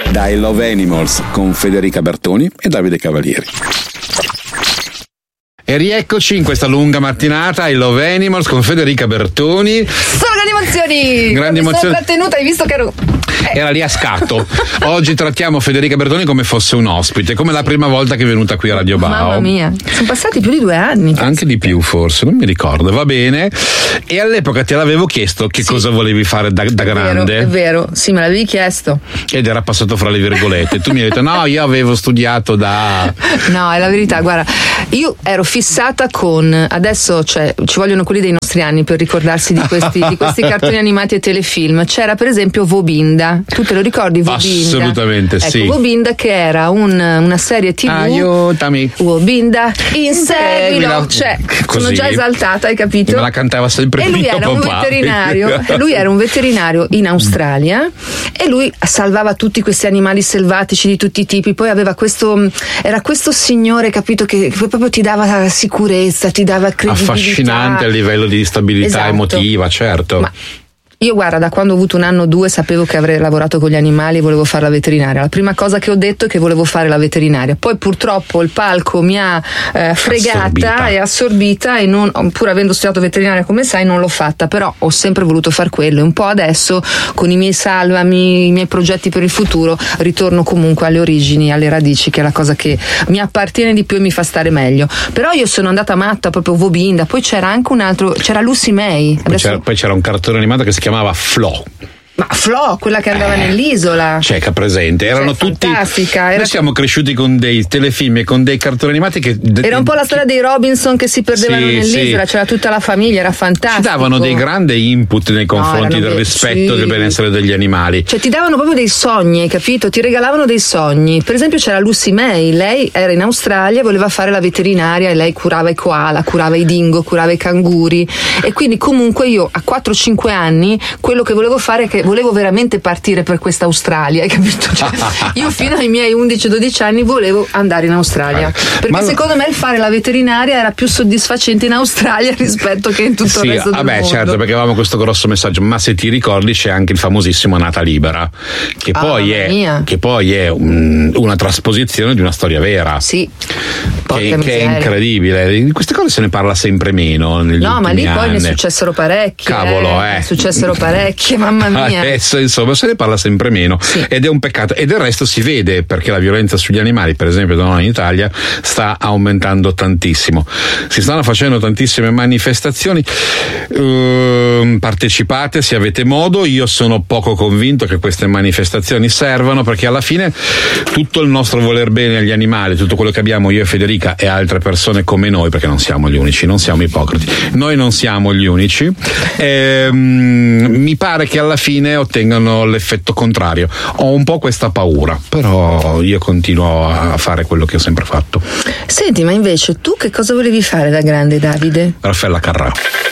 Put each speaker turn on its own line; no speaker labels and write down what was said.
da I Love Animals con Federica Bertoni e Davide Cavalieri. E rieccoci in questa lunga mattinata I Love Animals con Federica Bertoni.
Sono grandi emozioni! Sono trattenuta, hai visto che ero...
Era lì a scatto. Oggi trattiamo Federica Bertoni come fosse un ospite, come la prima volta che è venuta qui a Radio Bao.
Mamma mia, sono passati più di 2 anni.
Anche di più forse, non mi ricordo, va bene. E all'epoca te l'avevo chiesto che cosa volevi fare da grande.
È vero, sì, me l'avevi chiesto.
Ed era passato fra le virgolette. Tu mi hai detto no, io avevo studiato da...
No, è la verità, guarda, io ero fissata con... Adesso ci vogliono quelli dei nostri anni per ricordarsi di questi cartoni animati e telefilm. C'era per esempio Vobinda. Tu te lo ricordi Vobinda?
Assolutamente,
ecco,
sì.
Vobinda, che era una serie TV.
Aiutami.
Vobinda, inseguilo. Cioè, sono già esaltata, hai capito?
Me la cantava sempre
e lui era un veterinario. Lui era un veterinario in Australia e lui salvava tutti questi animali selvatici di tutti i tipi. Poi aveva era questo signore, capito, che proprio ti dava sicurezza, ti dava credibilità.
Affascinante a livello di stabilità emotiva, certo.
Ma io guarda, da quando ho avuto 1 anno o 2 sapevo che avrei lavorato con gli animali e volevo fare la veterinaria. La prima cosa che ho detto è che volevo fare la veterinaria. Poi purtroppo il palco mi ha fregata e assorbita e non, pur avendo studiato veterinaria come sai non l'ho fatta, però ho sempre voluto far quello. E un po' adesso con i miei salvami, i miei progetti per il futuro ritorno comunque alle origini, alle radici, che è la cosa che mi appartiene di più e mi fa stare meglio. Però io sono andata matta, proprio Vobinda. Poi c'era anche un altro, c'era Lucy May.
Poi c'era un cartone animato che si chiamava Flo.
Ma Flo, quella che andava nell'isola.
Cioè, che presente. Erano tutti.
Fantastica.
Noi siamo cresciuti con dei telefilm e con dei cartoni animati che.
Era un po' la storia dei Robinson che si perdevano nell'isola, c'era tutta la famiglia, era fantastico.
Ci davano dei grandi input nei confronti del rispetto del benessere degli animali.
Cioè, ti davano proprio dei sogni, capito? Ti regalavano dei sogni. Per esempio, c'era Lucy May, lei era in Australia, voleva fare la veterinaria e lei curava i koala, curava i dingo, curava i canguri. E quindi, comunque, io a 4-5 anni, quello che volevo fare è che volevo veramente partire per questa Australia, hai capito? Cioè, io fino ai miei 11-12 anni volevo andare in Australia, perché secondo me il fare la veterinaria era più soddisfacente in Australia rispetto che in tutto il resto del mondo.
Certo, perché avevamo questo grosso messaggio, ma se ti ricordi c'è anche il famosissimo Nata Libera, che poi è una trasposizione di una storia vera.
Sì.
Che è incredibile. Di queste cose se ne parla sempre meno negli
ma lì
anni.
Poi ne successero parecchie.
Cavolo,
Ne successero parecchie, mamma mia.
Adesso insomma se ne parla sempre meno, ed è un peccato, e del resto si vede, perché la violenza sugli animali, per esempio da noi in Italia, sta aumentando tantissimo. Si stanno facendo tantissime manifestazioni, partecipate se avete modo. Io sono poco convinto che queste manifestazioni servano, perché alla fine tutto il nostro voler bene agli animali, tutto quello che abbiamo io e Federica e altre persone come noi, perché non siamo gli unici, non siamo ipocriti, noi non siamo gli unici, mi pare che alla fine ottengano l'effetto contrario. Ho un po' questa paura, però io continuo a fare quello che ho sempre fatto.
Senti, ma invece tu che cosa volevi fare da grande, Davide?
Raffaella Carrà.